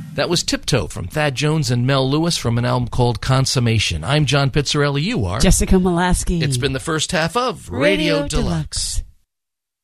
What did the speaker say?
That was Tiptoe from Thad Jones and Mel Lewis from an album called Consummation. I'm John Pizzarelli. You are Jessica Molaski. It's been the first half of Radio Deluxe.